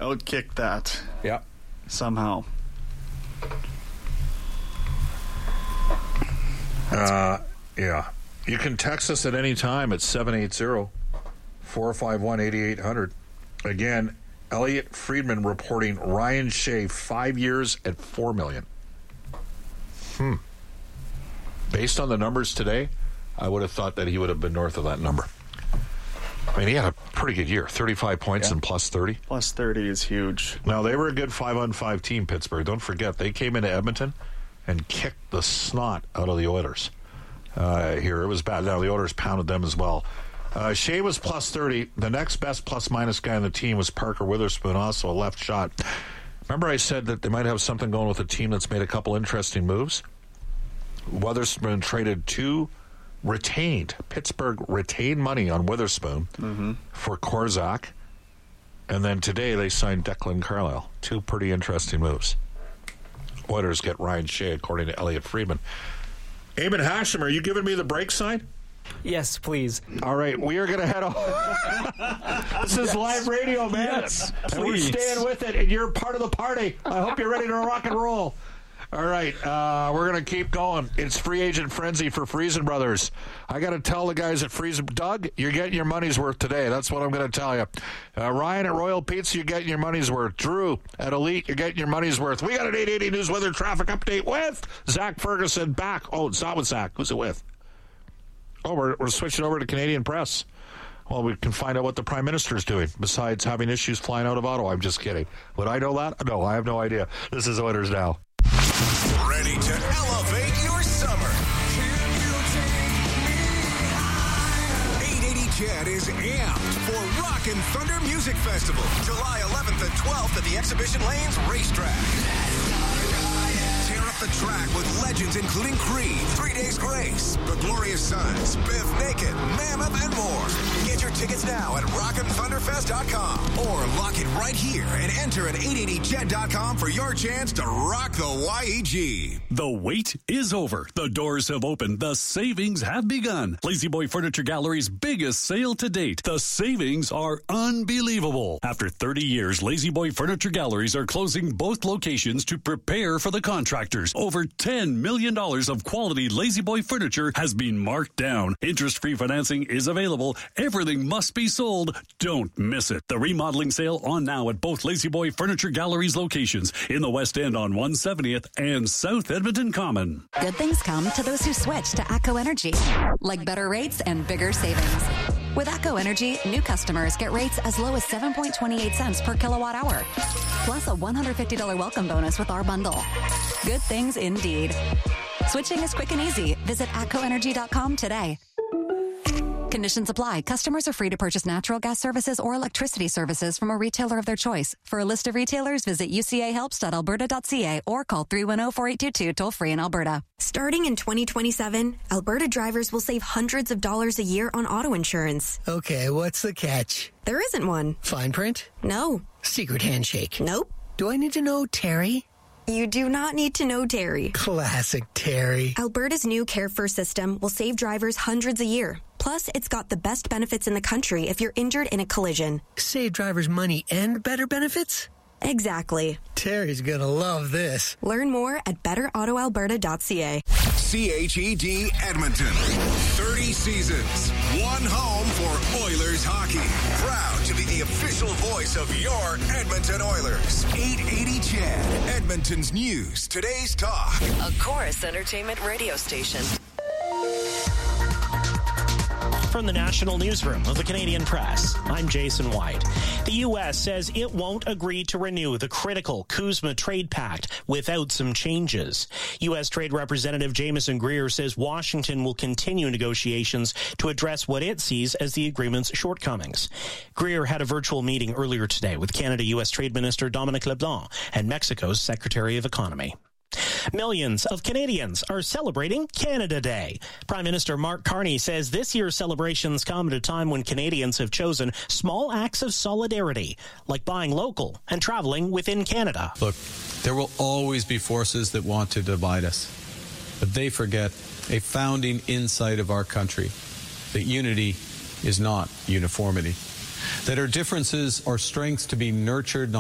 outkick that. Yeah. Somehow. Yeah. You can text us at any time at 780-451-8800. Again, Elliot Friedman reporting Ryan Shea 5 years at $4 million. Based on the numbers today, I would have thought that he would have been north of that number. I mean, he had a pretty good year, 35 points and plus 30. Plus 30 is huge. Now, they were a good 5-on-5 team, Pittsburgh. Don't forget, they came into Edmonton and kicked the snot out of the Oilers. Here, it was bad. Now, the Oilers pounded them as well. Shea was plus 30. The next best plus-minus guy on the team was Parker Witherspoon, also a left shot. Remember I said that they might have something going with a team that's made a couple interesting moves? Witherspoon traded Pittsburgh retained money on Witherspoon for Korzak. And then today they signed Declan Carlisle. Two pretty interesting moves. Oilers get Ryan Shea, according to Elliot Friedman. Eamon Hashem, are you giving me the break sign? Yes, please. All right, we are going to head on. This is live radio, man. Yes, and we're please. staying with it, and you're part of the party. I hope you're ready to rock and roll. All right, we're going to keep going. It's free agent frenzy for Friesen Brothers. I got to tell the guys at Friesen, Doug, you're getting your money's worth today. That's what I'm going to tell you. Ryan at Royal Pizza, you're getting your money's worth. Drew at Elite, you're getting your money's worth. We got an 880 News Weather Traffic Update with Zach Ferguson back. Oh, it's not with Zach. Who's it with? Oh, we're switching over to Canadian Press. Well, we can find out what the Prime Minister is doing, besides having issues flying out of Ottawa. I'm just kidding. Would I know that? No, I have no idea. This is Oilers Now. Ready to elevate your summer. Can you take me high? 880 CHED is amped for Rockin' Thunder Music Festival, July 11th and 12th at the Exhibition Lanes Racetrack. Tear up the track with legends including Creed, 3 Days Grace, The Glorious Sons, Biff Naked, Mammoth, and more. Get your tickets now at rockinthunderfest.com or lock it right here and enter at 880ched.com for your chance to rock the YEG. The wait is over. The doors have opened. The savings have begun. Lazy Boy Furniture Gallery's biggest sale to date. The savings are unbelievable. After 30 years, Lazy Boy Furniture Galleries are closing both locations to prepare for the contractors. Over $10 million of quality Lazy Boy furniture has been marked down. Interest-free financing is available. Everything must be sold. Don't miss it. The remodeling sale on now at both Lazy Boy Furniture Galleries locations in the West End on 170th and South Edmonton Common. Good things come to those who switch to ACO Energy, like better rates and bigger savings. With ACO Energy, new customers get rates as low as 7.28 cents per kilowatt hour, plus a $150 welcome bonus with our bundle. Good things indeed. Switching is quick and easy. Visit ACOenergy.com today. Conditions apply. Customers are free to purchase natural gas services or electricity services from a retailer of their choice. For a list of retailers, visit ucahelps.alberta.ca or call 310-4822 toll-free in Alberta. Starting in 2027, Alberta drivers will save hundreds of dollars a year on auto insurance. Okay, what's the catch? There isn't one. Fine print? No. Secret handshake? Nope. Do I need to know Terry? You do not need to know Terry. Classic Terry. Alberta's new Care First system will save drivers hundreds a year. Plus, it's got the best benefits in the country if you're injured in a collision. Save drivers money and better benefits? Exactly. Terry's gonna love this. Learn more at betterautoalberta.ca. CHED Edmonton. 30 seasons. One home for Oilers hockey. Proud to be the official voice of your Edmonton Oilers. 880 CHED. Edmonton's news. Today's talk. A Chorus Entertainment radio station. From the National Newsroom of the Canadian Press, I'm Jason White. The U.S. says it won't agree to renew the critical CUSMA trade pact without some changes. U.S. Trade Representative Jamieson Greer says Washington will continue negotiations to address what it sees as the agreement's shortcomings. Greer had a virtual meeting earlier today with Canada-U.S. Trade Minister Dominic LeBlanc and Mexico's Secretary of Economy. Millions of Canadians are celebrating Canada Day. Prime Minister Mark Carney says this year's celebrations come at a time when Canadians have chosen small acts of solidarity, like buying local and traveling within Canada. Look, there will always be forces that want to divide us, but they forget a founding insight of our country, that unity is not uniformity, that our differences are strengths to be nurtured,